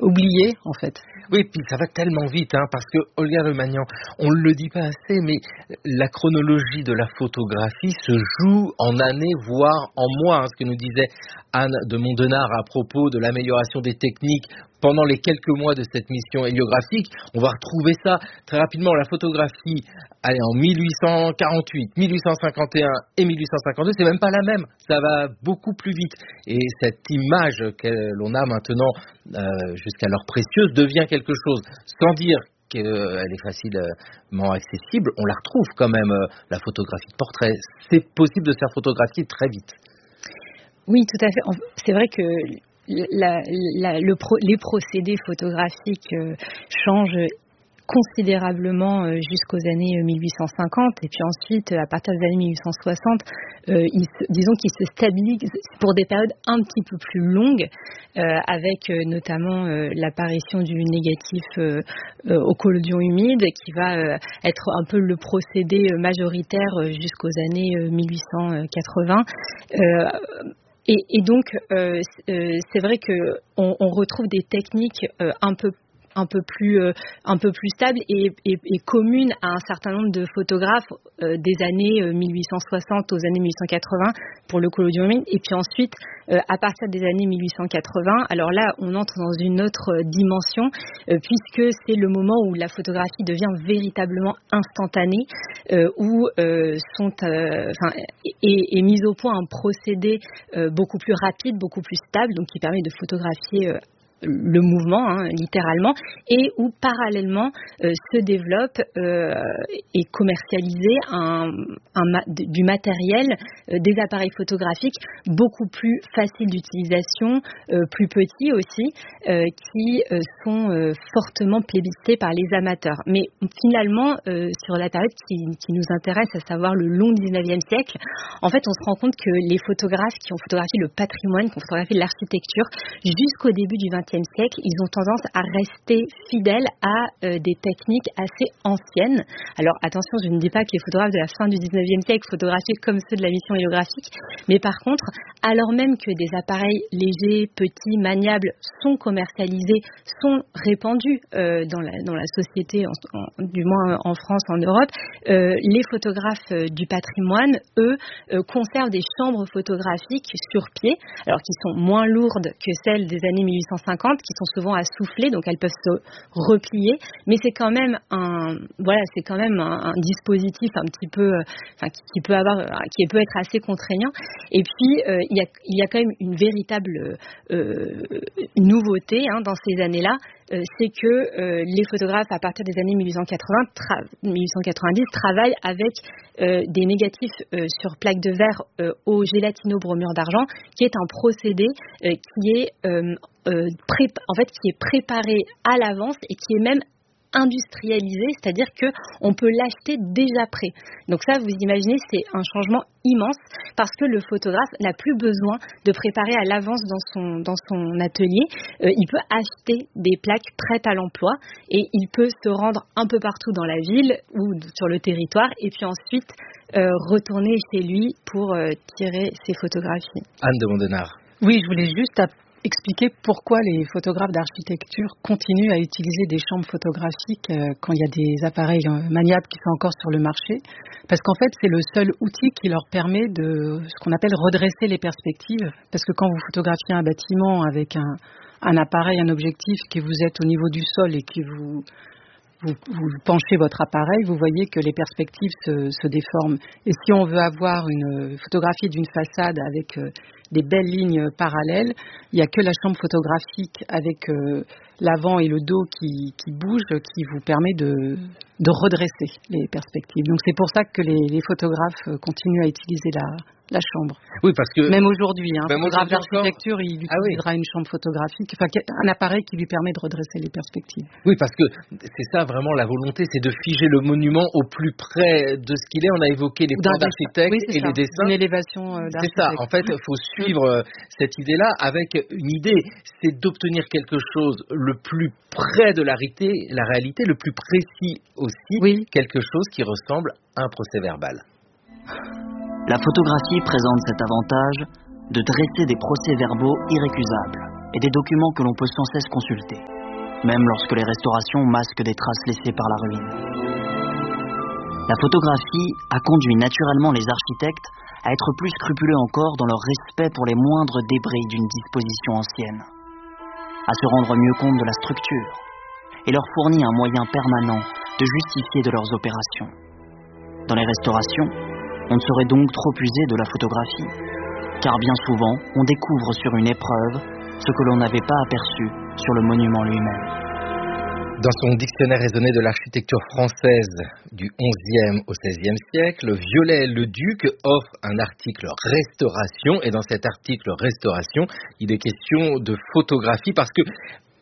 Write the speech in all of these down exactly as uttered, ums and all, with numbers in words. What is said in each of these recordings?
oublié en fait. Oui, puis ça va tellement vite, hein, parce que Olga Lemagnan, on ne le dit pas assez, mais la chronologie de la photographie se joue en années, voire en mois, hein, ce que nous disait Anne de Mondenard à propos de l'amélioration des techniques pendant les quelques mois de cette mission héliographique. On va retrouver ça très rapidement. La photographie, allez, en mille huit cent quarante-huit, mille huit cent cinquante et un et mille huit cent cinquante-deux, c'est même pas la même. Ça va beaucoup plus vite. Et cette image que l'on a maintenant euh, jusqu'alors précieuse devient quelque chose, sans dire qu'elle est facilement accessible, on la retrouve quand même, euh, la photographie de portrait. C'est possible de se faire photographier très vite. Oui, tout à fait. C'est vrai que la, la, le pro, les procédés photographiques euh, changent considérablement euh, jusqu'aux années mille huit cent cinquante, et puis ensuite, à partir des années mille huit cent soixante, euh, ils se, disons qu'ils se stabilisent pour des périodes un petit peu plus longues, euh, avec euh, notamment euh, l'apparition du négatif euh, euh, au collodion humide, qui va euh, être un peu le procédé majoritaire euh, jusqu'aux années euh, mille huit cent quatre-vingts. Euh, et, et donc, euh, c'est vrai qu'on on retrouve des techniques euh, un peu un peu plus euh, un peu plus stable et, et, et commune à un certain nombre de photographes euh, des années euh, mille huit cent soixante aux années mille huit cent quatre-vingts pour le collodion humide, et puis ensuite euh, à partir des années mille huit cent quatre-vingts, alors là on entre dans une autre dimension euh, puisque c'est le moment où la photographie devient véritablement instantanée, euh, où euh, sont euh, enfin, est, est mis au point un procédé euh, beaucoup plus rapide, beaucoup plus stable, donc qui permet de photographier euh, le mouvement, hein, littéralement, et où parallèlement euh, se développe euh, et commercialisé un, un, du matériel, euh, des appareils photographiques beaucoup plus faciles d'utilisation, euh, plus petits aussi, euh, qui euh, sont euh, fortement plébiscités par les amateurs. Mais finalement, euh, sur la période qui, qui nous intéresse, à savoir le long dix-neuvième siècle, en fait, on se rend compte que les photographes qui ont photographié le patrimoine, qui ont photographié l'architecture, jusqu'au début du vingtième siècle, ils ont tendance à rester fidèles à euh, des techniques assez anciennes. Alors attention, je ne dis pas que les photographes de la fin du dix-neuvième siècle photographiaient comme ceux de la mission héliographique, mais par contre, alors même que des appareils légers, petits, maniables sont commercialisés, sont répandus euh, dans, la, dans la société, en, en, du moins en France, en Europe, euh, les photographes euh, du patrimoine, eux, euh, conservent des chambres photographiques sur pied, alors qui sont moins lourdes que celles des années mille huit cent cinquante, qui sont souvent à souffler, donc elles peuvent se replier, mais c'est quand même un, voilà, c'est quand même un, un dispositif un petit peu, euh, enfin, qui, qui peut avoir, qui peut être assez contraignant. Et puis euh, il y a, il y a quand même une véritable euh, nouveauté hein, dans ces années-là. Euh, c'est que euh, les photographes, à partir des années mille huit cent quatre-vingts, tra- mille huit cent quatre-vingt-dix, travaillent avec euh, des négatifs euh, sur plaque de verre euh, au gélatino-bromure d'argent, qui est un procédé euh, qui est euh, euh, pré- en fait qui est préparé à l'avance et qui est même industrialisé, c'est-à-dire que on peut l'acheter déjà prêt. Donc ça, vous imaginez, c'est un changement immense parce que le photographe n'a plus besoin de préparer à l'avance dans son dans son atelier. Euh, il peut acheter des plaques prêtes à l'emploi et il peut se rendre un peu partout dans la ville ou sur le territoire et puis ensuite euh, retourner chez lui pour euh, tirer ses photographies. Anne de Mondenard. Oui, je voulais juste expliquer pourquoi les photographes d'architecture continuent à utiliser des chambres photographiques euh, quand il y a des appareils euh, maniables qui sont encore sur le marché. Parce qu'en fait, c'est le seul outil qui leur permet de ce qu'on appelle redresser les perspectives. Parce que quand vous photographiez un bâtiment avec un, un appareil, un objectif, que vous êtes au niveau du sol et que vous... Vous, vous penchez votre appareil, vous voyez que les perspectives se, se déforment. Et si on veut avoir une photographie d'une façade avec euh, des belles lignes parallèles, il n'y a que la chambre photographique avec euh, l'avant et le dos qui, qui bougent qui vous permet de, de redresser les perspectives. Donc c'est pour ça que les, les photographes continuent à utiliser la, la chambre. Oui, parce que même aujourd'hui, un hein, photographe d'architecture, encore... il utilisera ah, oui. une chambre photographique, enfin un appareil qui lui permet de redresser les perspectives. Oui, parce que c'est ça vraiment la volonté, c'est de figer le monument au plus près de ce qu'il est. On a évoqué les plans d'architecte oui, et ça. les dessins. Une élévation euh, d'architecte. C'est ça. En fait, il faut suivre euh, cette idée-là avec une idée, c'est d'obtenir quelque chose le plus près de la réalité, la réalité, le plus précis aussi, oui. quelque chose qui ressemble à un procès-verbal. La photographie présente cet avantage de dresser des procès-verbaux irrécusables et des documents que l'on peut sans cesse consulter. même lorsque les restaurations masquent des traces laissées par la ruine. La photographie a conduit naturellement les architectes à être plus scrupuleux encore dans leur respect pour les moindres débris d'une disposition ancienne, à se rendre mieux compte de la structure, et leur fournit un moyen permanent de justifier de leurs opérations. Dans les restaurations, on ne saurait donc trop user de la photographie, car bien souvent, on découvre sur une épreuve ce que l'on n'avait pas aperçu sur le monument lui-même. Dans son dictionnaire raisonné de l'architecture française du onzième au seizième siècle, Viollet-le-Duc offre un article restauration, et dans cet article restauration, il est question de photographie, parce que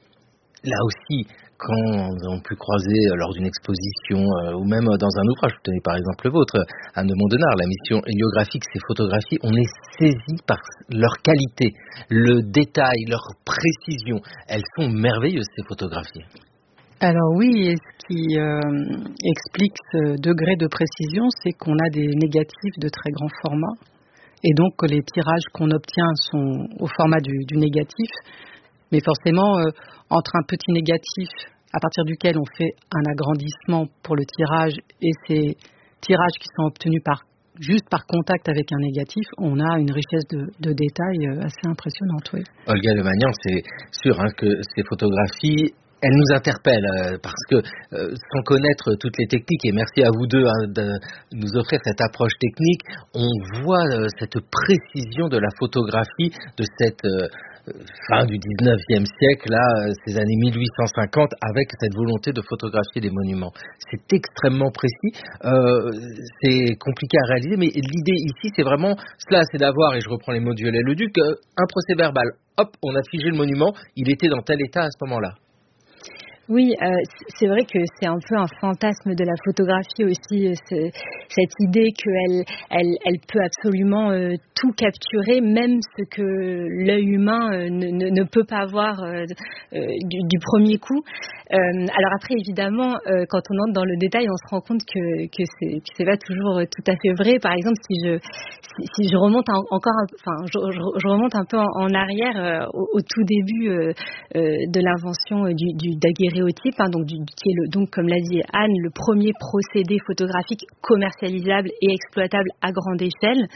là aussi, quand on peut croiser lors d'une exposition euh, ou même dans un ouvrage, vous tenez par exemple le vôtre, Anne de Mondenard, la mission héliographique, ces photographies, on est saisi par leur qualité, le détail, leur précision. Elles sont merveilleuses, ces photographies. Alors oui, et ce qui euh, explique ce degré de précision, c'est qu'on a des négatifs de très grand format, et donc que les tirages qu'on obtient sont au format du, du négatif, mais forcément, euh, entre un petit négatif à partir duquel on fait un agrandissement pour le tirage et ces tirages qui sont obtenus par, juste par contact avec un négatif, on a une richesse de, de détails assez impressionnante. Oui. Olga Lemagnan, c'est sûr hein, que ces photographies, elles nous interpellent euh, parce que euh, sans connaître toutes les techniques, et merci à vous deux hein, de nous offrir cette approche technique, on voit euh, cette précision de la photographie de cette euh, fin du dix-neuvième siècle, là, ces années mille huit cent cinquante, avec cette volonté de photographier les monuments. C'est extrêmement précis, euh, c'est compliqué à réaliser, mais l'idée ici, c'est vraiment cela, c'est d'avoir, et je reprends les mots de Viollet-le-Duc, un procès verbal. Hop, on a figé le monument, il était dans tel état à ce moment-là. Oui, euh, c'est vrai que c'est un peu un fantasme de la photographie aussi, ce, cette idée qu'elle elle, elle peut absolument euh, tout capturer, même ce que l'œil humain euh, ne, ne, ne peut pas voir euh, euh, du, du premier coup. Euh, alors après, évidemment, euh, quand on entre dans le détail, on se rend compte que, que, c'est, que c'est pas toujours tout à fait vrai. Par exemple, si je, si, si je remonte un, encore, un, enfin, je, je, je remonte un peu en, en arrière euh, au, au tout début euh, euh, de l'invention euh, du, du daguerréotype, hein, donc, du, qui est le, donc, comme l'a dit Anne, le premier procédé photographique commercialisable et exploitable à grande échelle.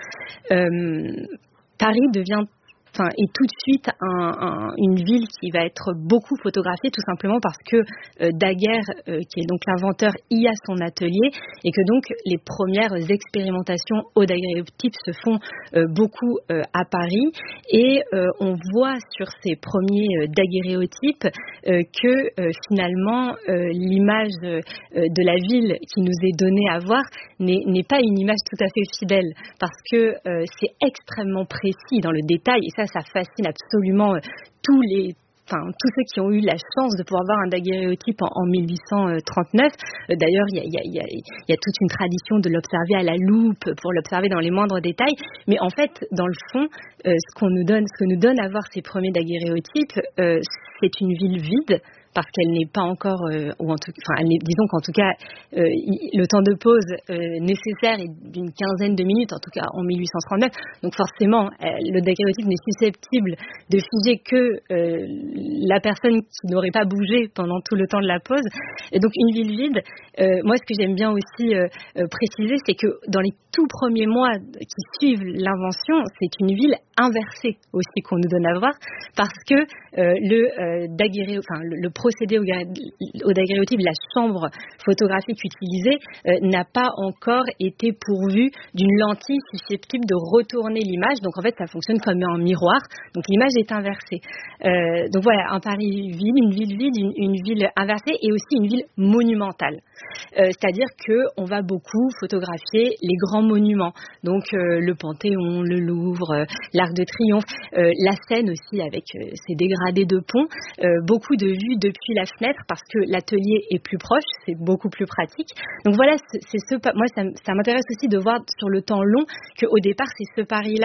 Euh, Paris devient Enfin, et tout de suite un, un, une ville qui va être beaucoup photographiée, tout simplement parce que euh, Daguerre, euh, qui est donc l'inventeur, y a son atelier, et que donc les premières expérimentations au daguerréotype se font euh, beaucoup euh, à Paris, et euh, on voit sur ces premiers euh, daguerréotypes euh, que euh, finalement euh, l'image euh, de la ville qui nous est donnée à voir n'est, n'est pas une image tout à fait fidèle, parce que euh, c'est extrêmement précis dans le détail, et ça Ça, ça fascine absolument tous les, enfin tous ceux qui ont eu la chance de pouvoir voir un daguerréotype en, en mille huit cent trente-neuf. Euh, d'ailleurs, il y a, y, a, y, a, y a toute une tradition de l'observer à la loupe pour l'observer dans les moindres détails. Mais en fait, dans le fond, euh, ce qu'on nous donne, ce que nous donne à voir ces premiers daguerréotypes, euh, c'est une ville vide, parce qu'elle n'est pas encore, euh, ou en tout, enfin, elle n'est, disons qu'en tout cas, euh, le temps de pause euh, nécessaire est d'une quinzaine de minutes, en tout cas en mille huit cent trente-neuf. Donc forcément, euh, le daguerréotype n'est susceptible de figer que euh, la personne qui n'aurait pas bougé pendant tout le temps de la pause. Et donc une ville vide, euh, moi ce que j'aime bien aussi euh, euh, préciser, c'est que dans les tout premiers mois qui suivent l'invention, c'est une ville inversée aussi qu'on nous donne à voir, parce que euh, le euh, daguerré, enfin le, le procédé au, au daguerréotype, la chambre photographique utilisée, euh, n'a pas encore été pourvue d'une lentille susceptible de retourner l'image. Donc en fait, ça fonctionne comme un miroir. Donc l'image est inversée. Euh, donc voilà, un Paris vide, une ville vide, une, une ville inversée, et aussi une ville monumentale. Euh, c'est-à-dire qu'on va beaucoup photographier les grands monuments. Donc euh, le Panthéon, le Louvre, euh, l'Arc de Triomphe, euh, la Seine aussi avec euh, ses dégradés de pont. Euh, beaucoup de vues depuis la fenêtre parce que l'atelier est plus proche, c'est beaucoup plus pratique. Donc voilà, c'est, c'est ce, moi ça, ça m'intéresse aussi de voir sur le temps long qu'au départ c'est ce Paris-là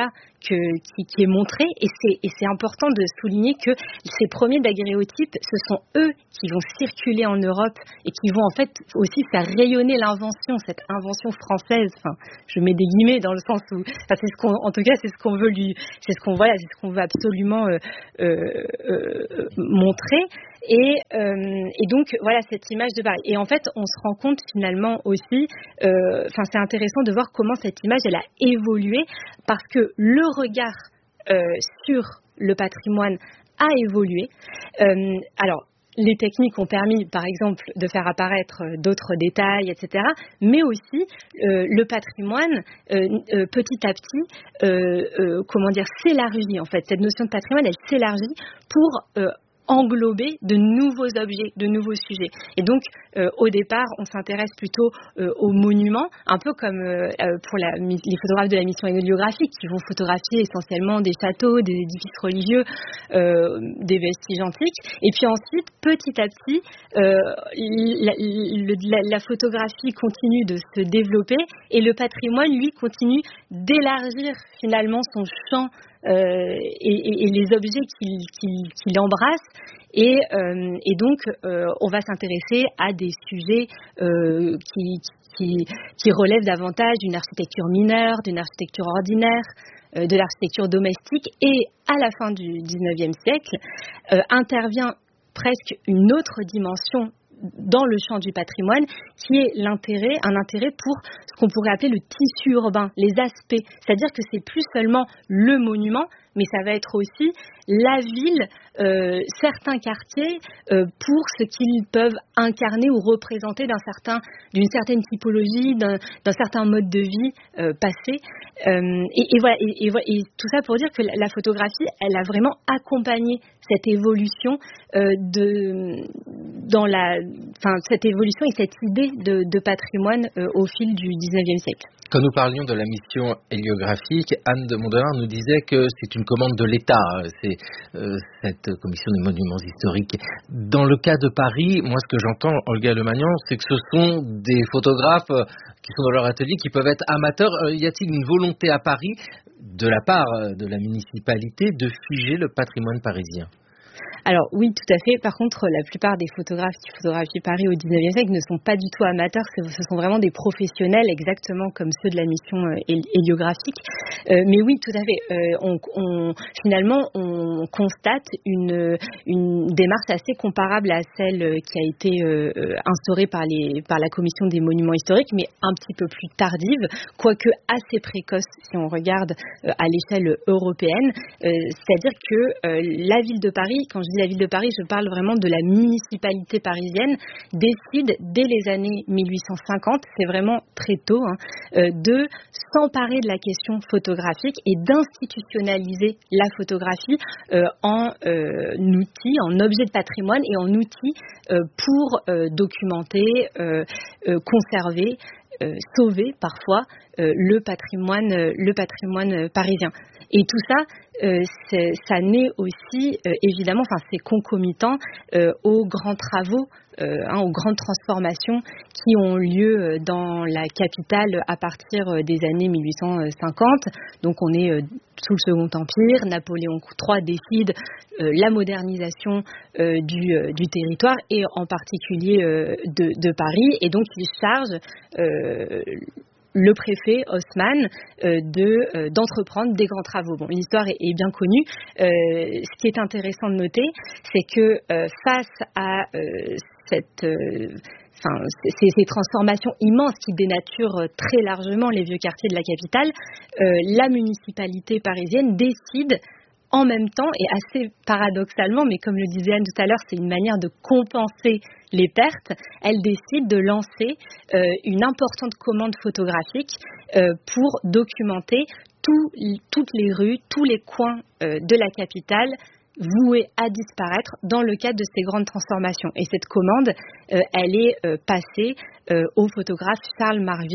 que, qui, qui est montré, et c'est, et c'est important de souligner que ces premiers daguerréotypes, ce sont eux qui vont circuler en Europe et qui vont en fait aussi faire rayonner l'invention, cette invention française. Enfin, je mets des guillemets dans le sens où, enfin, c'est ce qu'on, en tout cas, c'est ce qu'on veut lui, c'est ce qu'on voilà, c'est ce qu'on veut absolument euh, euh, euh, montrer. Et, euh, et donc voilà cette image de Paris. Et en fait, on se rend compte finalement aussi, euh, enfin, c'est intéressant de voir comment cette image elle a évolué parce que le regard euh, sur le patrimoine a évolué. Euh, alors. Les techniques ont permis, par exemple, de faire apparaître d'autres détails, et cetera. Mais aussi, euh, le patrimoine, euh, euh, petit à petit, euh, euh, comment dire, s'élargit. En fait, cette notion de patrimoine, elle s'élargit pour euh, englober de nouveaux objets, de nouveaux sujets. Et donc, euh, au départ, on s'intéresse plutôt euh, aux monuments, un peu comme euh, pour la, les photographes de la mission héliographique qui vont photographier essentiellement des châteaux, des édifices religieux, euh, des vestiges antiques. Et puis ensuite, petit à petit, euh, la, la, la photographie continue de se développer et le patrimoine, lui, continue d'élargir finalement son champ Euh, et, et, et les objets qu'il, qu'il, qu'il embrasse et, euh, et donc euh, on va s'intéresser à des sujets euh, qui, qui, qui relèvent davantage d'une architecture mineure, d'une architecture ordinaire, euh, de l'architecture domestique et à la fin du dix-neuvième siècle euh, intervient presque une autre dimension dans le champ du patrimoine, qui est l'intérêt, un intérêt pour ce qu'on pourrait appeler le tissu urbain, les aspects. C'est-à-dire que c'est plus seulement le monument, mais ça va être aussi la ville, euh, certains quartiers, euh, pour ce qu'ils peuvent incarner ou représenter d'un certain, d'une certaine typologie, d'un, d'un certain mode de vie euh, passé. Euh, et, et voilà, et, et, et tout ça pour dire que la, la photographie, elle a vraiment accompagné cette évolution euh, de, dans la, enfin cette évolution et cette idée de, de patrimoine euh, au fil du dix-neuvième siècle. Quand nous parlions de la mission héliographique, Anne de Mondelard nous disait que c'est une commande de l'État, c'est euh, cette commission des monuments historiques. Dans le cas de Paris, moi ce que j'entends, Olga Lemagnan, c'est que ce sont des photographes qui sont dans leur atelier, qui peuvent être amateurs. Euh, y a-t-il une volonté à Paris, de la part de la municipalité, de figer le patrimoine parisien ? Alors oui, tout à fait. Par contre, la plupart des photographes qui photographient Paris au dix-neuvième siècle ne sont pas du tout amateurs. Ce sont vraiment des professionnels, exactement comme ceux de la mission héliographique. Euh, mais oui, tout à fait. Euh, on, on, finalement, on constate une, une démarche assez comparable à celle qui a été euh, instaurée par, les, par la commission des monuments historiques, mais un petit peu plus tardive, quoique assez précoce si on regarde euh, à l'échelle européenne. Euh, c'est-à-dire que euh, la ville de Paris, quand je dis la ville de Paris, je parle vraiment de la municipalité parisienne, décide dès les années mille huit cent cinquante, c'est vraiment très tôt, hein, euh, de s'emparer de la question photographique et d'institutionnaliser la photographie euh, en euh, outil, en objet de patrimoine et en outil euh, pour euh, documenter, euh, euh, conserver, euh, sauver parfois euh, le patrimoine, euh, le patrimoine parisien. Et tout ça, euh, c'est, ça naît aussi, euh, évidemment, enfin c'est concomitant euh, aux grands travaux, euh, hein, aux grandes transformations qui ont lieu dans la capitale à partir des années mille huit cent cinquante. Donc on est euh, sous le Second Empire, Napoléon trois décide euh, la modernisation euh, du, euh, du territoire et en particulier euh, de, de Paris. Et donc il charge euh, le préfet Haussmann euh, de, euh, d'entreprendre des grands travaux. Bon, l'histoire est, est bien connue. Euh, ce qui est intéressant de noter, c'est que euh, face à euh, cette... Euh, Enfin, ces, ces transformations immenses qui dénaturent très largement les vieux quartiers de la capitale, euh, la municipalité parisienne décide en même temps, et assez paradoxalement, mais comme le disait Anne tout à l'heure, c'est une manière de compenser les pertes, elle décide de lancer euh, une importante commande photographique euh, pour documenter tout, toutes les rues, tous les coins euh, de la capitale vouée à disparaître dans le cadre de ces grandes transformations. Et cette commande, euh, elle est euh, passée euh, au photographe Charles Marville,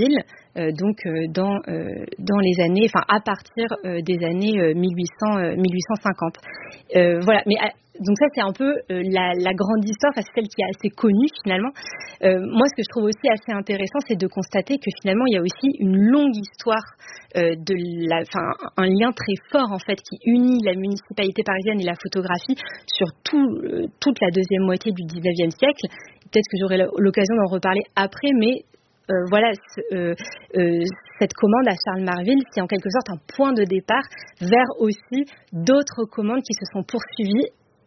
euh, donc euh, dans euh, dans les années, enfin à partir euh, des années euh, mille huit cents, euh, mille huit cent cinquante. Euh, voilà, mais donc ça c'est un peu euh, la, la grande histoire, enfin, c'est celle qui est assez connue finalement. Euh, moi, ce que je trouve aussi assez intéressant, c'est de constater que finalement il y a aussi une longue histoire euh, de la, enfin un lien très fort en fait qui unit la municipalité parisienne et la photographie sur tout, euh, toute la deuxième moitié du dix-neuvième siècle. Peut-être que j'aurai l'occasion d'en reparler après, mais euh, voilà, euh, euh, cette commande à Charles Marville, c'est en quelque sorte un point de départ vers aussi d'autres commandes qui se sont poursuivies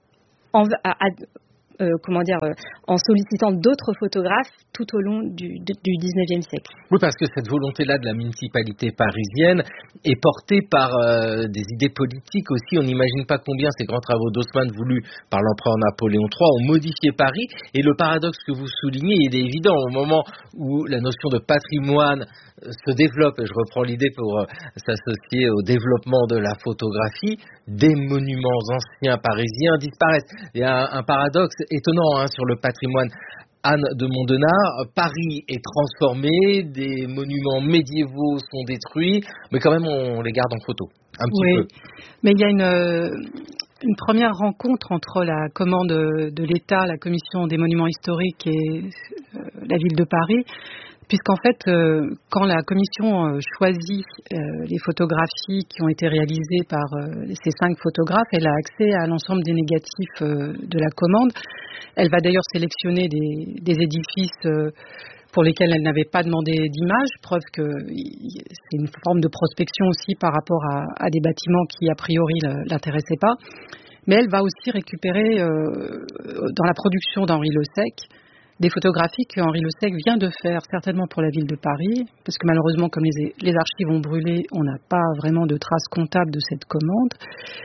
en, à, à, euh, comment dire, euh, en sollicitant d'autres photographes tout au long du, du, du dix-neuvième siècle. Oui, parce que cette volonté-là de la municipalité parisienne est portée par euh, des idées politiques aussi. On n'imagine pas combien ces grands travaux d'Haussmann voulus par l'empereur Napoléon trois ont modifié Paris. Et le paradoxe que vous soulignez, il est évident. Au moment où la notion de patrimoine se développe, et je reprends l'idée pour euh, s'associer au développement de la photographie, des monuments anciens parisiens disparaissent. Il y a un, un paradoxe étonnant hein, sur le patrimoine. Anne de Mondenard, Paris est transformé, des monuments médiévaux sont détruits, mais quand même on les garde en photo, un petit oui, peu. Mais il y a une, une première rencontre entre la commande de l'État, la commission des monuments historiques et euh, la ville de Paris, puisqu'en fait, euh, quand la commission euh, choisit euh, les photographies qui ont été réalisées par euh, ces cinq photographes, elle a accès à l'ensemble des négatifs euh, de la commande. Elle va d'ailleurs sélectionner des, des édifices euh, pour lesquels elle n'avait pas demandé d'image, preuve que c'est une forme de prospection aussi par rapport à, à des bâtiments qui a priori ne l'intéressaient pas. Mais elle va aussi récupérer euh, dans la production d'Henri Le Sec des photographies que Henri Le Sec vient de faire, certainement pour la ville de Paris, parce que malheureusement, comme les, les archives ont brûlé, on n'a pas vraiment de traces comptables de cette commande.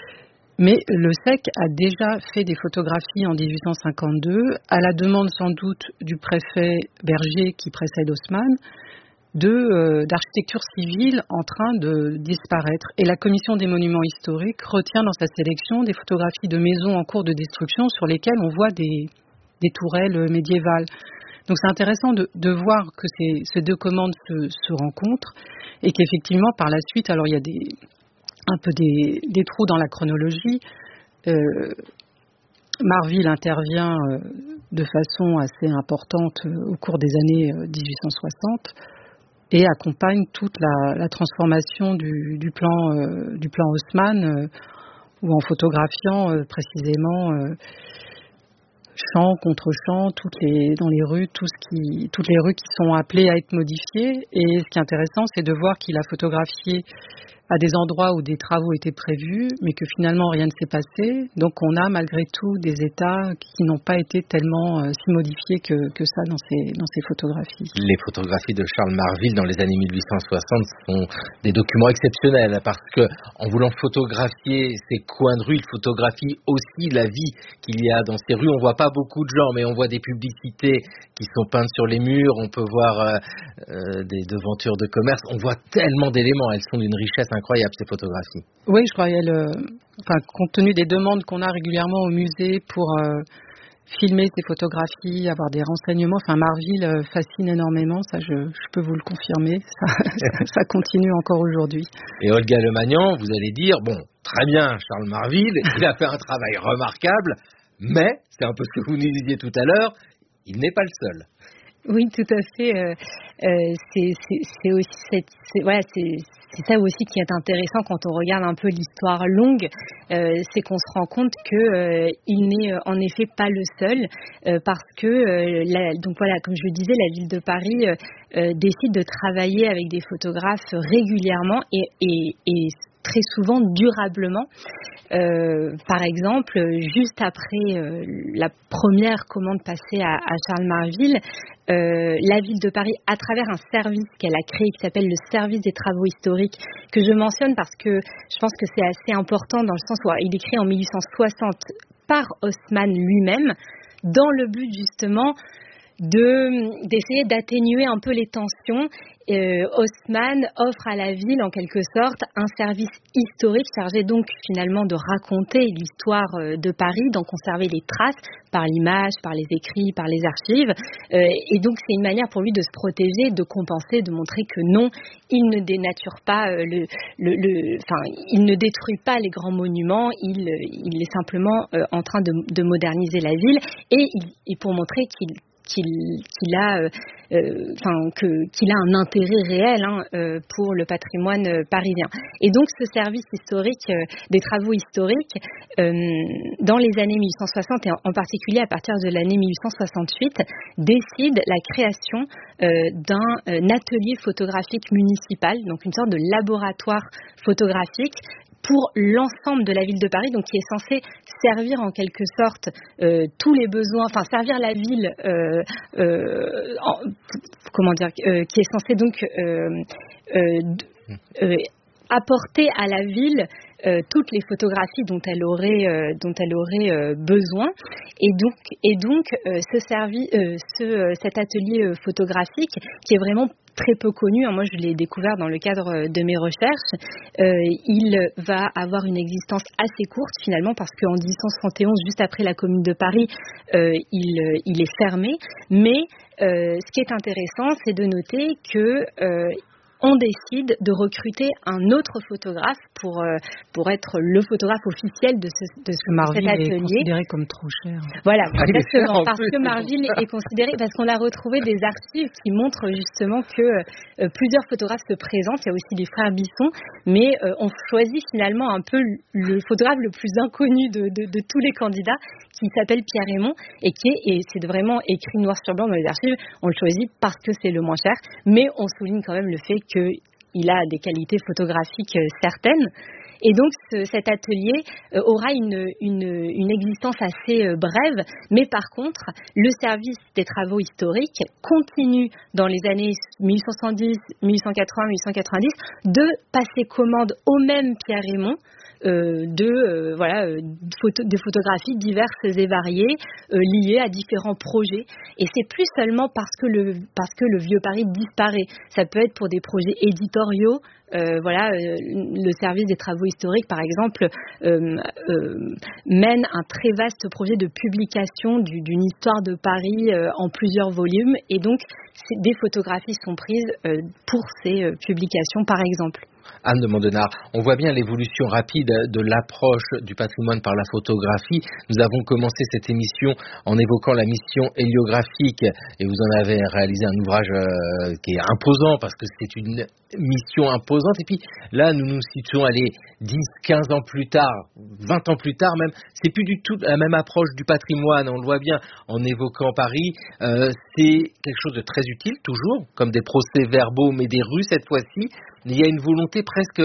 Mais Le Sec a déjà fait des photographies en dix-huit cent cinquante-deux, à la demande sans doute du préfet Berger qui précède Haussmann, de, euh, d'architecture civile en train de disparaître. Et la commission des monuments historiques retient dans sa sélection des photographies de maisons en cours de destruction sur lesquelles on voit des, des tourelles médiévales. Donc c'est intéressant de, de voir que ces, ces deux commandes se, se rencontrent et qu'effectivement par la suite, alors il y a des... un peu des, des trous dans la chronologie. Euh, Marville intervient euh, de façon assez importante euh, au cours des années euh, dix-huit cent soixante et accompagne toute la, la transformation du, du, plan, euh, du plan Haussmann, euh, où en photographiant euh, précisément euh, champs contre champs, toutes les, dans les rues, tout ce qui, toutes les rues qui sont appelées à être modifiées. Et ce qui est intéressant, c'est de voir qu'il a photographié à des endroits où des travaux étaient prévus, mais que finalement rien ne s'est passé. Donc on a malgré tout des états qui n'ont pas été tellement euh, si modifiés que, que ça dans ces, dans ces photographies. Les photographies de Charles Marville dans les années mille huit cent soixante sont des documents exceptionnels parce que, en voulant photographier ces coins de rue, il photographie aussi la vie qu'il y a dans ces rues. On voit pas beaucoup de gens, mais on voit des publicités qui sont peintes sur les murs, on peut voir euh, euh, des devantures de commerce, on voit tellement d'éléments, elles sont d'une richesse incroyable ces photographies. Oui, je crois qu'elle, euh, enfin, compte tenu des demandes qu'on a régulièrement au musée pour euh, filmer ces photographies, avoir des renseignements, enfin Marville euh, fascine énormément, ça je, je peux vous le confirmer, ça, ça, ça continue encore aujourd'hui. Et Olga Lemagnan, vous allez dire, bon, très bien Charles Marville, il a fait un travail remarquable, mais, c'est un peu ce que vous nous disiez tout à l'heure, il n'est pas le seul. Oui, tout à fait. Euh, euh, c'est, c'est, c'est aussi cette, c'est, voilà, c'est, c'est ça aussi qui est intéressant quand on regarde un peu l'histoire longue, euh, c'est qu'on se rend compte que euh, il n'est euh, en effet pas le seul, euh, parce que euh, la, donc voilà, comme je le disais, la ville de Paris euh, euh, décide de travailler avec des photographes régulièrement et, et, et très souvent durablement. Euh, par exemple, juste après euh, la première commande passée à, à Charles Marville, euh, la ville de Paris, à travers un service qu'elle a créé qui s'appelle le service des travaux historiques, que je mentionne parce que je pense que c'est assez important dans le sens où il est créé en mille huit cent soixante par Haussmann lui-même, dans le but justement de, d'essayer d'atténuer un peu les tensions. Euh, Haussmann offre à la ville, en quelque sorte, un service historique chargé donc finalement de raconter l'histoire de Paris, d'en conserver les traces par l'image, par les écrits, par les archives. Euh, et donc c'est une manière pour lui de se protéger, de compenser, de montrer que non, il ne dénature pas euh, le, le, le, enfin, il ne détruit pas les grands monuments, il, il est simplement euh, en train de, de moderniser la ville, et, il, et pour montrer qu'il Qu'il, qu'il a, euh, euh, enfin, que, qu'il a un intérêt réel hein, euh, pour le patrimoine euh, parisien. Et donc, ce service historique, euh, des travaux historiques, euh, dans les années mille huit cent soixante et en, en particulier à partir de l'année mille huit cent soixante-huit, décide la création euh, d'un euh, atelier photographique municipal, donc une sorte de laboratoire photographique pour l'ensemble de la ville de Paris, donc qui est censé servir en quelque sorte euh, tous les besoins, enfin servir la ville, euh, euh, en, comment dire, euh, qui est censé donc euh, euh, euh, apporter à la ville euh, toutes les photographies dont elle aurait, euh, dont elle aurait euh, besoin, et donc, et donc euh, ce, servi, euh, ce euh, cet atelier euh, photographique qui est vraiment très peu connu, moi je l'ai découvert dans le cadre de mes recherches, euh, il va avoir une existence assez courte finalement parce qu'en dix-huit cent soixante et onze, juste après la Commune de Paris, euh, il, il est fermé, mais euh, ce qui est intéressant c'est de noter que euh, on décide de recruter un autre photographe pour, euh, pour être le photographe officiel de, ce, de, ce, de cet atelier. Est considéré comme trop cher. Voilà, exactement, parce que Marville est considéré, parce qu'on a retrouvé des archives qui montrent justement que euh, plusieurs photographes se présentent, il y a aussi les frères Bisson, mais euh, on choisit finalement un peu le photographe le plus inconnu de, de, de tous les candidats, qui s'appelle Pierre Raymond, et qui est, et c'est vraiment écrit noir sur blanc dans les archives, on le choisit parce que c'est le moins cher, mais on souligne quand même le fait qu'il a des qualités photographiques euh, certaines. Et donc ce, cet atelier euh, aura une, une, une existence assez euh, brève, mais par contre, le service des travaux historiques continue dans les années mille huit cent soixante-dix, mille huit cent quatre-vingts, mille huit cent quatre-vingt-dix de passer commande au même Pierre Raymond Euh, de euh, voilà euh, photo, de photographies diverses et variées euh, liées à différents projets, et c'est plus seulement parce que le parce que le vieux Paris disparaît, ça peut être pour des projets éditoriaux. Euh, voilà, euh, le service des travaux historiques, par exemple, euh, euh, mène un très vaste projet de publication du, d'une histoire de Paris euh, en plusieurs volumes, et donc des photographies sont prises euh, pour ces euh, publications, par exemple. Anne de Mondenard, on voit bien l'évolution rapide de l'approche du patrimoine par la photographie. Nous avons commencé cette émission en évoquant la mission héliographique, et vous en avez réalisé un ouvrage euh, qui est imposant parce que c'est une mission imposante. Et puis là, nous nous situons allez, dix, quinze ans plus tard, vingt ans plus tard même, c'est plus du tout la même approche du patrimoine. On le voit bien en évoquant Paris. Euh, c'est quelque chose de très utile, toujours, comme des procès-verbaux, mais des rues cette fois-ci. Il y a une volonté presque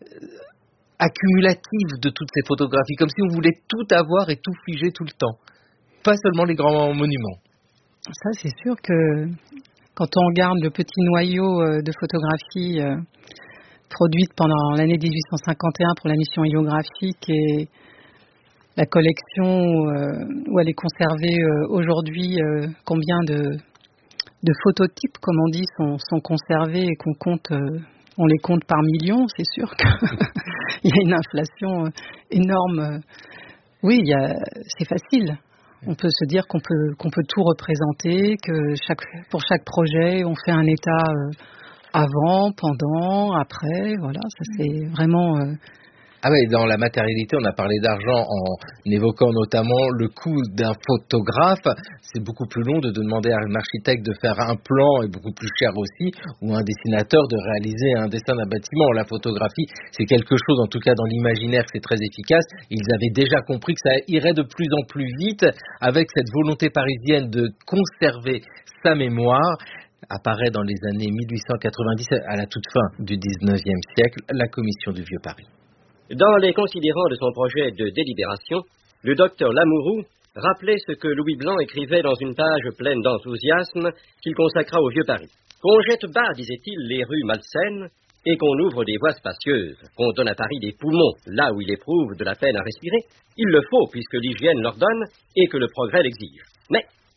accumulative de toutes ces photographies, comme si on voulait tout avoir et tout figer tout le temps. Pas seulement les grands monuments. Ça, c'est sûr que quand on regarde le petit noyau de photographies produites pendant l'année dix-huit cent cinquante et un pour la mission héliographique et la collection où elle est conservée aujourd'hui, combien de, de phototypes, comme on dit, sont, sont conservés et qu'on compte... On les compte par millions, c'est sûr qu'il y a une inflation énorme. Oui, il y a, c'est facile. On peut se dire qu'on peut, qu'on peut tout représenter, que chaque, pour chaque projet, on fait un état avant, pendant, après. Voilà, ça c'est vraiment... Ah oui, dans la matérialité, on a parlé d'argent en évoquant notamment le coût d'un photographe. C'est beaucoup plus long de demander à un architecte de faire un plan, et beaucoup plus cher aussi, ou un dessinateur de réaliser un dessin d'un bâtiment. La photographie, c'est quelque chose, en tout cas dans l'imaginaire, c'est très efficace. Ils avaient déjà compris que ça irait de plus en plus vite avec cette volonté parisienne de conserver sa mémoire. Apparaît dans les années mille huit cent quatre-vingt-dix, à la toute fin du dix-neuvième siècle, la Commission du Vieux Paris. Dans les considérants de son projet de délibération, le docteur Lamourou rappelait ce que Louis Blanc écrivait dans une page pleine d'enthousiasme qu'il consacra au Vieux Paris. Qu'on jette bas, disait-il, les rues malsaines et qu'on ouvre des voies spacieuses, qu'on donne à Paris des poumons là où il éprouve de la peine à respirer, il le faut puisque l'hygiène l'ordonne et que le progrès l'exige. Mais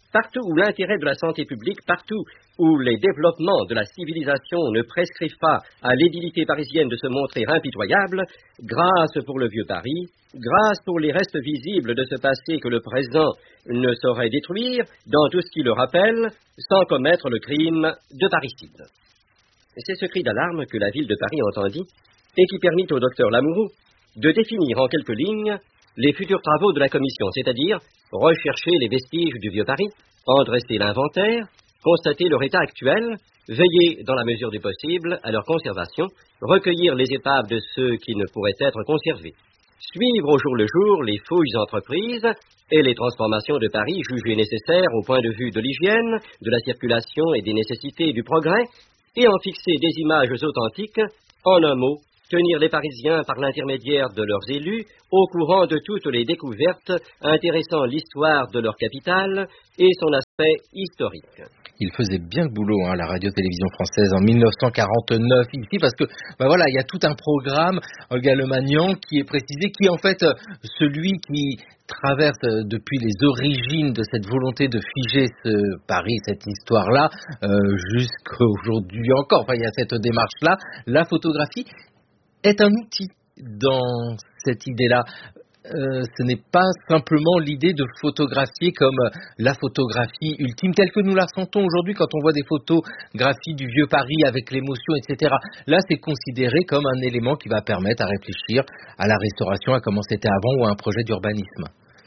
Partout où l'intérêt de la santé publique, partout où les développements de la civilisation ne prescrivent pas à l'édilité parisienne de se montrer impitoyable, grâce pour le vieux Paris, grâce pour les restes visibles de ce passé que le présent ne saurait détruire, dans tout ce qui le rappelle, sans commettre le crime de parricide. C'est ce cri d'alarme que la ville de Paris entendit et qui permit au docteur Lamourou de définir en quelques lignes les futurs travaux de la commission, c'est-à-dire rechercher les vestiges du vieux Paris, en dresser l'inventaire, constater leur état actuel, veiller, dans la mesure du possible, à leur conservation, recueillir les épaves de ceux qui ne pourraient être conservés, suivre au jour le jour les fouilles entreprises et les transformations de Paris jugées nécessaires au point de vue de l'hygiène, de la circulation et des nécessités du progrès, et en fixer des images authentiques, en un mot, tenir les Parisiens par l'intermédiaire de leurs élus au courant de toutes les découvertes intéressant l'histoire de leur capitale et son aspect historique. Il faisait bien le boulot, hein, la radio-télévision française en mille neuf cent quarante-neuf ici, parce que ben voilà, il y a tout un programme, Olga Lemagnan, qui est précisé, qui est en fait celui qui traverse depuis les origines de cette volonté de figer ce Paris, cette histoire-là, euh, jusqu'à aujourd'hui encore. Enfin, il y a cette démarche-là. La photographie est un outil dans cette idée-là. Euh, ce n'est pas simplement l'idée de photographier comme la photographie ultime, telle que nous la ressentons aujourd'hui quand on voit des photographies du vieux Paris avec l'émotion, et cetera. Là, c'est considéré comme un élément qui va permettre à réfléchir à la restauration, à comment c'était avant ou à un projet d'urbanisme.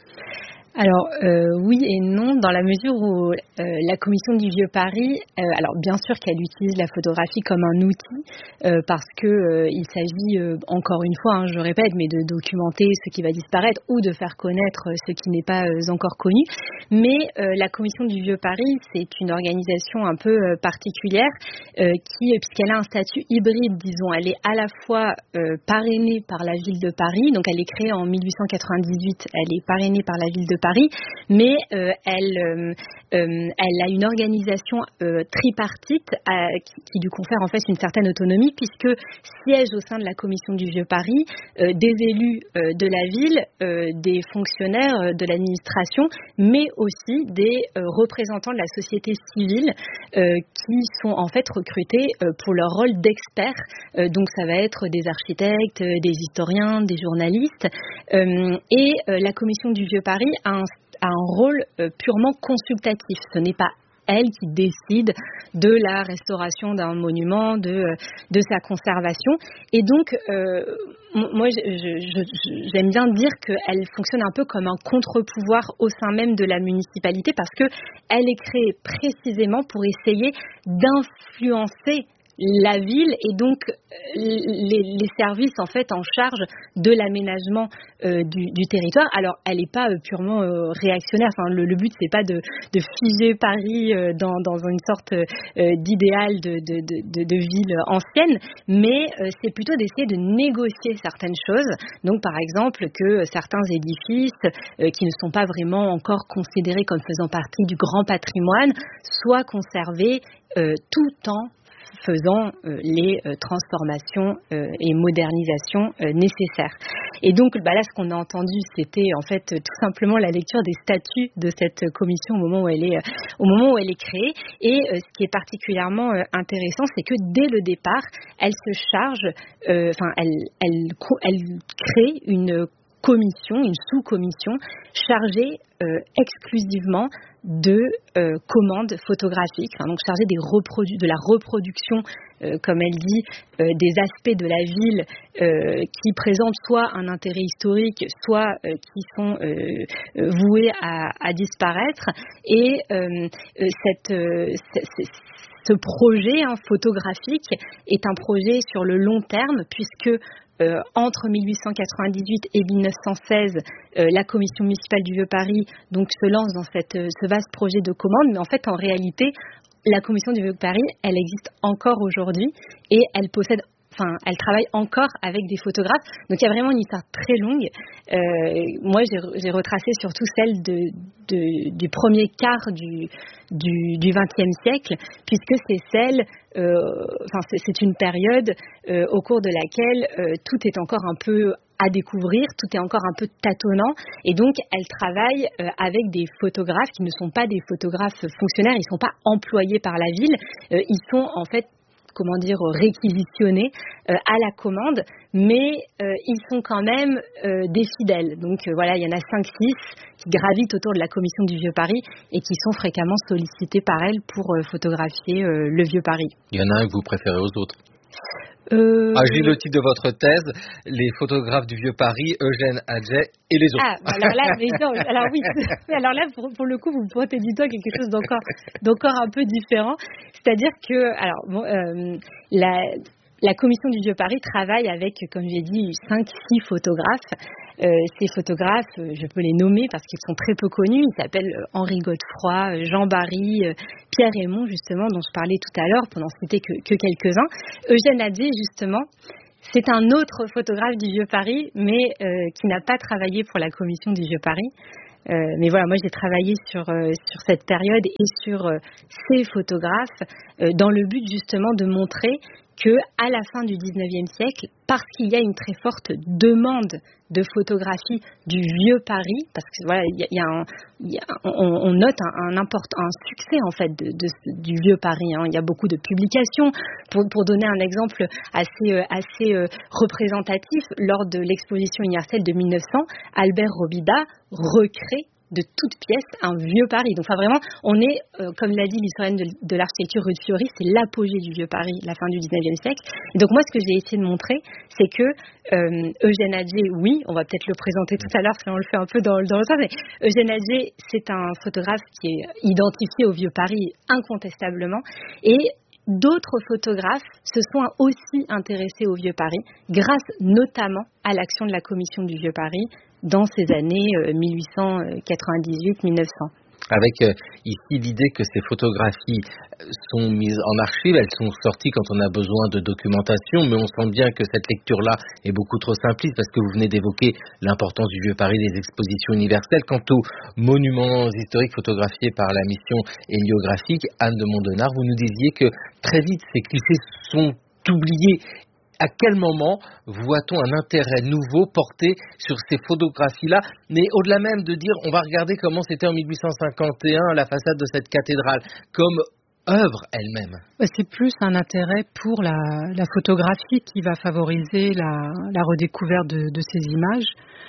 Alors euh, oui et non, dans la mesure où euh, la commission du Vieux Paris, euh, alors bien sûr qu'elle utilise la photographie comme un outil euh, parce que euh, il s'agit euh, encore une fois, hein, je répète, mais de documenter ce qui va disparaître ou de faire connaître ce qui n'est pas euh, encore connu. Mais euh, la commission du Vieux Paris, c'est une organisation un peu euh, particulière euh, qui, puisqu'elle a un statut hybride, disons, elle est à la fois euh, parrainée par la ville de Paris, donc elle est créée en mille huit cent quatre-vingt-dix-huit, elle est parrainée par la ville de Paris, mais euh, elle, euh, euh, elle a une organisation euh, tripartite à, qui, qui lui confère en fait une certaine autonomie puisque siègent au sein de la commission du Vieux Paris euh, des élus euh, de la ville, euh, des fonctionnaires euh, de l'administration, mais aussi des euh, représentants de la société civile euh, qui sont en fait recrutés euh, pour leur rôle d'experts. Euh, donc ça va être des architectes, euh, des historiens, des journalistes. Euh, et euh, la commission du Vieux Paris a un, a un rôle euh, purement consultatif. Ce n'est pas elle qui décide de la restauration d'un monument, de, de sa conservation. Et donc, euh, moi, je, je, je, j'aime bien dire qu'elle fonctionne un peu comme un contre-pouvoir au sein même de la municipalité parce qu'elle est créée précisément pour essayer d'influencer la ville et donc les, les services en fait en charge de l'aménagement euh, du, du territoire. Alors elle n'est pas euh, purement euh, réactionnaire. Enfin, le, le but c'est pas de, de figer Paris euh, dans, dans une sorte euh, d'idéal de, de, de, de ville ancienne, mais euh, c'est plutôt d'essayer de négocier certaines choses. Donc par exemple que certains édifices euh, qui ne sont pas vraiment encore considérés comme faisant partie du grand patrimoine soient conservés euh, tout en faisant euh, les euh, transformations euh, et modernisations euh, nécessaires. Et donc, bah là, ce qu'on a entendu, c'était en fait tout simplement la lecture des statuts de cette commission au moment où elle est, euh, au moment où elle est créée. Et euh, ce qui est particulièrement euh, intéressant, c'est que dès le départ, elle se charge, euh, enfin, elle, elle, elle crée une commission, une sous-commission chargée euh, exclusivement de euh, commandes photographiques, hein, donc chargée des reprodu- de la reproduction, euh, comme elle dit, euh, des aspects de la ville euh, qui présentent soit un intérêt historique, soit euh, qui sont euh, euh, voués à, à disparaître. Et euh, euh, cette, euh, c- c- ce projet hein, photographique est un projet sur le long terme, puisque Euh, entre mille huit cent quatre-vingt-dix-huit et mille neuf cent seize, euh, la commission municipale du Vieux Paris donc, se lance dans cette, euh, ce vaste projet de commande, mais en fait, en réalité, la commission du Vieux Paris, elle existe encore aujourd'hui et elle possède, enfin, elle travaille encore avec des photographes. Donc, il y a vraiment une histoire très longue. Euh, moi, j'ai, j'ai retracé surtout celle de, de, du premier quart du, du vingtième siècle, puisque c'est celle Euh, enfin, c'est, c'est une période euh, au cours de laquelle euh, tout est encore un peu à découvrir, tout est encore un peu tâtonnant et donc elle travaille euh, avec des photographes qui ne sont pas des photographes fonctionnaires, ils ne sont pas employés par la ville, euh, ils sont en fait comment dire, réquisitionnés euh, à la commande, mais euh, ils sont quand même euh, des fidèles. Donc euh, voilà, il y en a cinq six qui gravitent autour de la commission du Vieux-Paris et qui sont fréquemment sollicités par elle pour euh, photographier euh, le Vieux-Paris. Il y en a un que vous préférez aux autres. Euh... Ah, j'ai le titre de votre thèse, les photographes du Vieux-Paris, Eugène Adjet et les autres. Ah, alors là, mais non, alors oui, alors là, pour, pour le coup, vous pointez du doigt quelque chose d'encore, d'encore un peu différent. C'est-à-dire que, alors, bon, euh, la, la commission du Vieux-Paris travaille avec, comme j'ai dit, cinq six photographes. Euh, ces photographes, je peux les nommer parce qu'ils sont très peu connus. Ils s'appellent Henri Godefroy, Jean Barry, Pierre Raymond, justement, dont je parlais tout à l'heure, pour n'en citer que, que quelques-uns. Eugène Adjet, justement, c'est un autre photographe du Vieux-Paris, mais euh, qui n'a pas travaillé pour la commission du Vieux-Paris. Euh, mais voilà, moi j'ai travaillé sur, euh, sur cette période et sur euh, ces photographes euh, dans le but justement de montrer que à la fin du dix-neuvième siècle, parce qu'il y a une très forte demande de photographie du vieux Paris, parce que voilà, il y a, il y a un, il y a, on, on note un, un important un succès en fait de, de, du vieux Paris. Hein. Il y a beaucoup de publications. Pour, pour donner un exemple assez euh, assez euh, représentatif, lors de l'exposition universelle de mille neuf cents, Albert Robida recrée de toutes pièces un vieux Paris. Donc, enfin, vraiment, on est, euh, comme l'a dit l'historienne de, de l'architecture Ruth Fiori, c'est l'apogée du vieux Paris, la fin du dix-neuvième siècle. Et donc, moi, ce que j'ai essayé de montrer, c'est que euh, Eugène Adjet, oui, on va peut-être le présenter tout à l'heure, parce qu'on le fait un peu dans, dans le sens, mais Eugène Adjet, c'est un photographe qui est identifié au vieux Paris incontestablement. Et d'autres photographes se sont aussi intéressés au vieux Paris, grâce notamment à l'action de la commission du vieux Paris dans ces années euh, mille huit cent quatre-vingt-dix-huit mille neuf cents. Avec euh, ici l'idée que ces photographies sont mises en archive, elles sont sorties quand on a besoin de documentation, mais on sent bien que cette lecture-là est beaucoup trop simpliste parce que vous venez d'évoquer l'importance du vieux Paris, des expositions universelles. Quant aux monuments historiques photographiés par la mission héliographique, Anne de Mondenard, vous nous disiez que très vite ces clichés sont oubliés. À quel moment voit-on un intérêt nouveau porté sur ces photographies-là, mais au-delà même de dire on va regarder comment c'était en mille huit cent cinquante et un la façade de cette cathédrale, comme œuvre elle-même? C'est plus un intérêt pour la, la photographie qui va favoriser la, la redécouverte de, de ces images.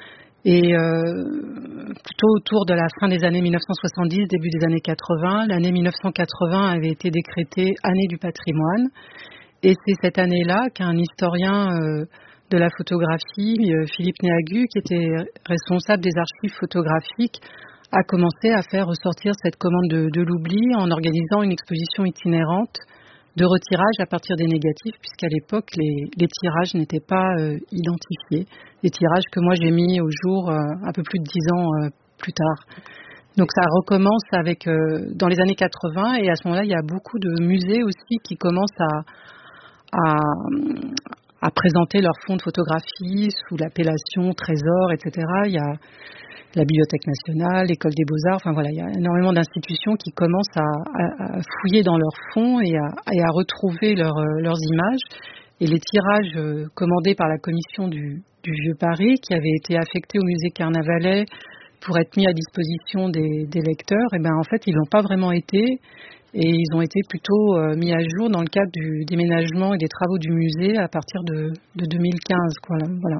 Et euh, plutôt autour de la fin des années mille neuf cent soixante-dix, début des années quatre-vingts, l'année mille neuf cent quatre-vingts avait été décrétée année du patrimoine. Et c'est cette année-là qu'un historien euh, de la photographie, euh, Philippe Néagu, qui était responsable des archives photographiques, a commencé à faire ressortir cette commande de, de l'oubli en organisant une exposition itinérante de retirage à partir des négatifs, puisqu'à l'époque, les, les tirages n'étaient pas euh, identifiés. Les tirages que moi j'ai mis au jour euh, un peu plus de dix ans euh, plus tard. Donc ça recommence avec euh, dans les années quatre-vingts, et à ce moment-là, il y a beaucoup de musées aussi qui commencent à À, à présenter leurs fonds de photographie sous l'appellation trésor, et cetera. Il y a la Bibliothèque nationale, l'École des beaux-arts, enfin voilà, il y a énormément d'institutions qui commencent à, à, à fouiller dans leurs fonds et à, et à retrouver leur, leurs images. Et les tirages commandés par la commission du, du Vieux Paris, qui avaient été affectés au musée Carnavalet pour être mis à disposition des, des lecteurs, et ben en fait, ils n'ont pas vraiment été. Et ils ont été plutôt euh, mis à jour dans le cadre du déménagement et des travaux du musée à partir de, de deux mille quinze. Voilà, voilà.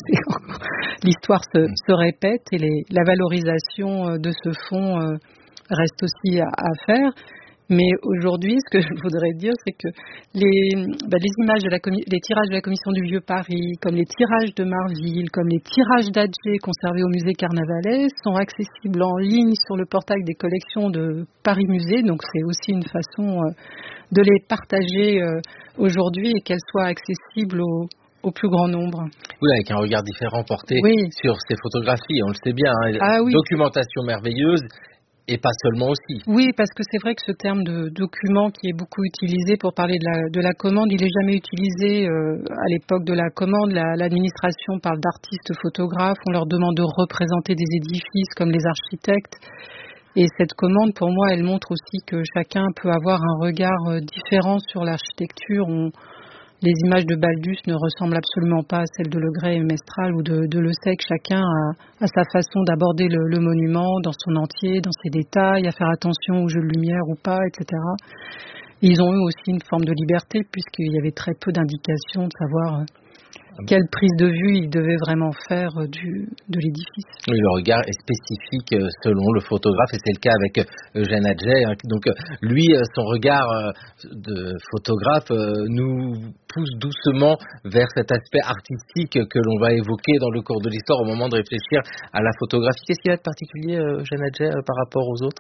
L'histoire se, se répète et les, la valorisation de ce fonds euh, reste aussi à, à faire. Mais aujourd'hui, ce que je voudrais dire, c'est que les, bah, les images de la commi- les tirages de la commission du Vieux Paris, comme les tirages de Marville, comme les tirages d'Adjet conservés au musée Carnavalet, sont accessibles en ligne sur le portail des collections de Paris Musée. Donc c'est aussi une façon euh, de les partager euh, aujourd'hui et qu'elles soient accessibles au au plus grand nombre. Oui, avec un regard différent porté oui. sur ces photographies, on le sait bien. Hein, ah, oui. Documentation merveilleuse. Et pas seulement aussi. Oui, parce que c'est vrai que ce terme de document qui est beaucoup utilisé pour parler de la, de la commande, il n'est jamais utilisé euh, à l'époque de la commande. La, l'administration parle d'artistes photographes, on leur demande de représenter des édifices comme les architectes. Et cette commande, pour moi, elle montre aussi que chacun peut avoir un regard différent sur l'architecture. On, les images de Baldus ne ressemblent absolument pas à celles de Le Gray et Mestral ou de, de Le Sec. Chacun a, a sa façon d'aborder le, le monument dans son entier, dans ses détails, à faire attention aux jeux de lumière ou pas, et cetera. Ils ont eu aussi une forme de liberté puisqu'il y avait très peu d'indications de savoir quelle prise de vue ils devaient vraiment faire du, de l'édifice. Oui, le regard est spécifique selon le photographe et c'est le cas avec Eugène Atget. Donc lui, son regard de photographe nous pousse doucement vers cet aspect artistique que l'on va évoquer dans le cours de l'histoire au moment de réfléchir à la photographie. Qu'est-ce qu'il y a de particulier, Eugène Atget, par rapport aux autres ?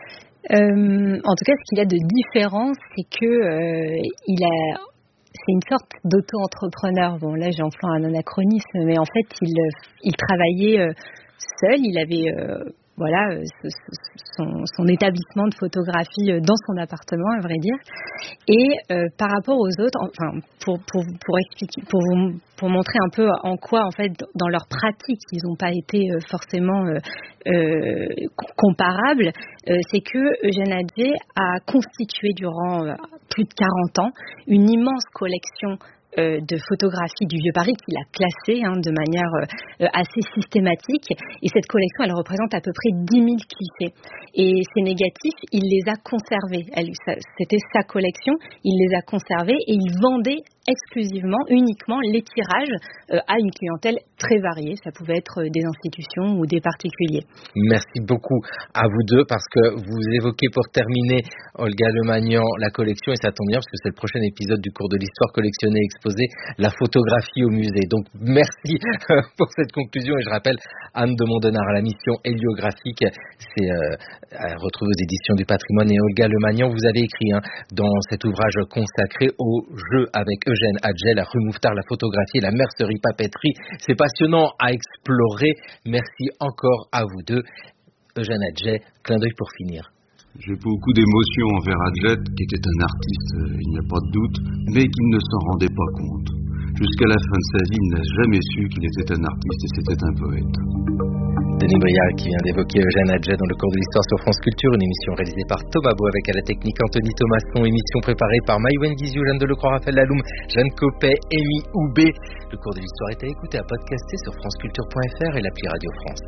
Euh, en tout cas, ce qu'il y a de différent, c'est que euh, il a, c'est une sorte d'auto-entrepreneur. Bon, là, j'emploie un anachronisme, mais en fait, il, il travaillait euh, seul. Il avait, euh, voilà, ce, son, son établissement de photographie dans son appartement, à vrai dire. Et euh, par rapport aux autres, enfin, pour pour pour expliquer, pour vous, pour montrer un peu en quoi, en fait, dans leur pratique, ils n'ont pas été euh, forcément euh, euh, comparables. Euh, c'est que Eugène Atget a constitué durant euh, plus de quarante ans une immense collection euh, de photographies du Vieux-Paris qu'il a classées hein, de manière euh, assez systématique. Et cette collection, elle représente à peu près dix mille clichés. Et ces négatifs, il les a conservés. Elle, ça, c'était sa collection, il les a conservés et il vendait exclusivement, uniquement les tirages euh, à une clientèle très variée. Ça pouvait être des institutions ou des particuliers. Merci beaucoup à vous deux parce que vous évoquez pour terminer, Olga Lemagnan, la collection et ça tombe bien parce que c'est le prochain épisode du cours de l'histoire collectionnée et exposée, la photographie au musée. Donc merci pour cette conclusion et je rappelle Anne de Mondenard à la mission héliographique, c'est euh, à retrouver aux éditions du patrimoine et Olga Lemagnan, vous avez écrit hein, dans cet ouvrage consacré au jeu avec Eugène Atget, la rue Mouffetard, la photographie, la mercerie papeterie. C'est passionnant à explorer. Merci encore à vous deux. Eugène Atget, clin d'œil pour finir. J'ai beaucoup d'émotions envers Atget, qui était un artiste, il n'y a pas de doute, mais qui ne s'en rendait pas compte. Jusqu'à la fin de sa vie, il n'a jamais su qu'il était un artiste et c'était un poète. Denis Briard qui vient d'évoquer Eugène Atget dans le cours de l'histoire sur France Culture, une émission réalisée par Thomas Beau avec à la technique Anthony Thomasson, émission préparée par Maïwen Guizou, Jeanne Delecroix, Raphaël Laloum, Jeanne Copet, Amy Houbé. Le cours de l'histoire est à écouter, à podcaster sur franceculture point f r et l'appli Radio France.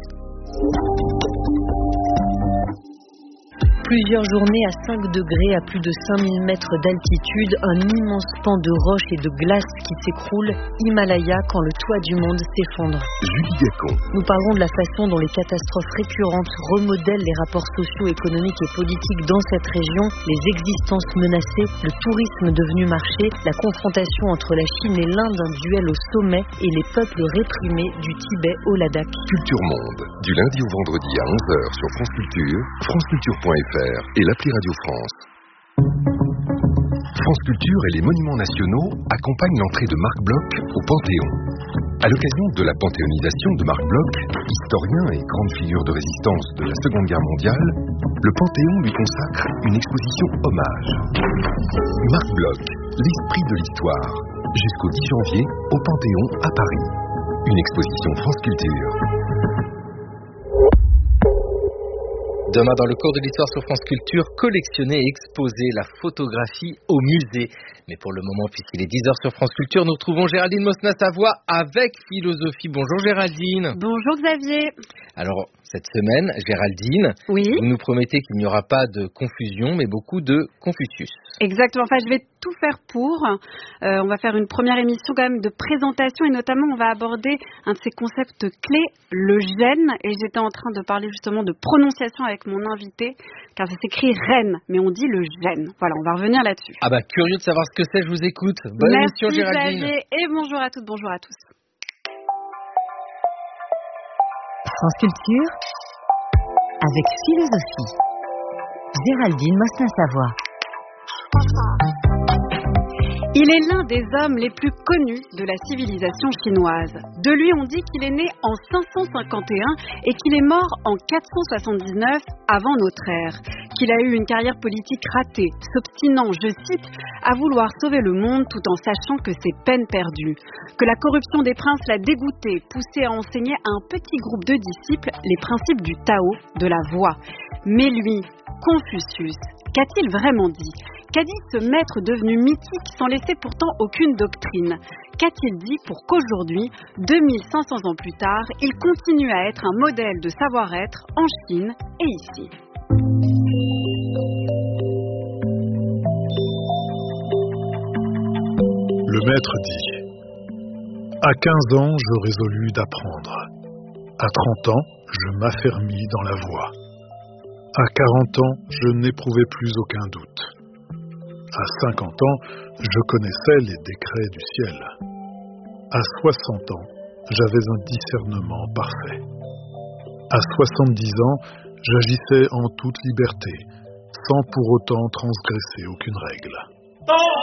Plusieurs journées à cinq degrés, à plus de cinq mille mètres d'altitude, un immense pan de roche et de glace qui s'écroule, Himalaya, quand le toit du monde s'effondre. Julie Gacon. Nous parlons de la façon dont les catastrophes récurrentes remodèlent les rapports sociaux, économiques et politiques dans cette région, les existences menacées, le tourisme devenu marché, la confrontation entre la Chine et l'Inde, un duel au sommet et les peuples réprimés du Tibet au Ladakh. Culture Monde, du lundi au vendredi à onze heures sur France Culture, franceculture point f r et l'appli Radio France. France Culture et les monuments nationaux accompagnent l'entrée de Marc Bloch au Panthéon. À l'occasion de la panthéonisation de Marc Bloch, historien et grande figure de résistance de la Seconde Guerre mondiale, le Panthéon lui consacre une exposition hommage. Marc Bloch, l'esprit de l'histoire, jusqu'au dix janvier au Panthéon à Paris. Une exposition France Culture. Demain, dans le cours de l'histoire sur France Culture, collectionner et exposer la photographie au musée. Mais pour le moment, puisqu'il est dix heures sur France Culture, nous retrouvons Géraldine Mosna-Savoie avec Philosophie. Bonjour Géraldine. Bonjour Xavier. Alors, cette semaine, Géraldine, oui. vous nous promettez qu'il n'y aura pas de confusion, mais beaucoup de Confucius. Exactement, enfin je vais tout faire pour. Euh, on va faire une première émission quand même de présentation et notamment on va aborder un de ces concepts clés, le gène. Et j'étais en train de parler justement de prononciation avec mon invité, car ça s'écrit reine, mais on dit le gène. Voilà, on va revenir là-dessus. Ah bah curieux de savoir ce que c'est, je vous écoute. Bonne Merci émission Géraldine. Xavier, et bonjour à toutes, bonjour à tous. France Culture avec Philosophie. Géraldine Mosna-Savoie. Il est l'un des hommes les plus connus de la civilisation chinoise. De lui, on dit qu'il est né en cinq cent cinquante et un et qu'il est mort en quatre cent soixante-dix-neuf avant notre ère. Qu'il a eu une carrière politique ratée, s'obstinant, je cite, à vouloir sauver le monde tout en sachant que c'est peine perdue. Que la corruption des princes l'a dégoûté, poussé à enseigner à un petit groupe de disciples les principes du Tao, de la voie. Mais lui, Confucius, qu'a-t-il vraiment dit ? Qu'a dit ce maître devenu mythique sans laisser pourtant aucune doctrine? Qu'a-t-il dit pour qu'aujourd'hui, deux mille cinq cents ans plus tard, il continue à être un modèle de savoir-être en Chine et ici? Le maître dit: à quinze ans, je résolus d'apprendre. À trente ans, je m'affermis dans la voie. À quarante ans, je n'éprouvais plus aucun doute. À cinquante ans, je connaissais les décrets du ciel. À soixante ans, j'avais un discernement parfait. À soixante-dix ans, j'agissais en toute liberté, sans pour autant transgresser aucune règle.